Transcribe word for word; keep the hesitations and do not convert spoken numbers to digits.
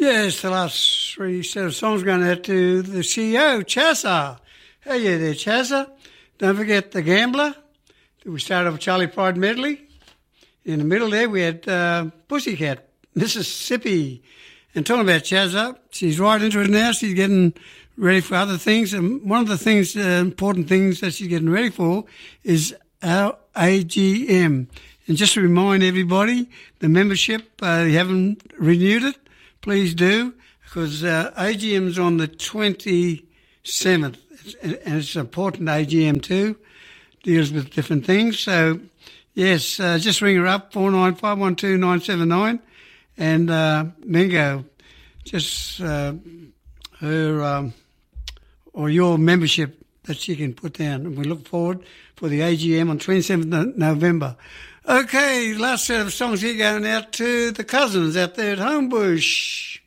Yes, the last three set of songs going out to the C E O, Chazza. How you there, Chazza? Don't forget The Gambler. We started off with Charlie Pride medley. In the middle there, we had uh, Pussycat, Mississippi. And talking about Chazza, she's right into it now. She's getting ready for other things. And one of the things, uh, important things that she's getting ready for is our A G M. And just to remind everybody, the membership, uh, you haven't renewed it, please do, because uh, A G M's on the twenty-seventh, and it's an important A G M too, deals with different things. So, yes, uh, just ring her up, four nine five, one two nine seven nine, and uh, Mingo, just uh, her um, or your membership that she can put down. And we look forward for the A G M on twenty-seventh of November. Okay, last set of songs here going out to the cousins out there at Homebush.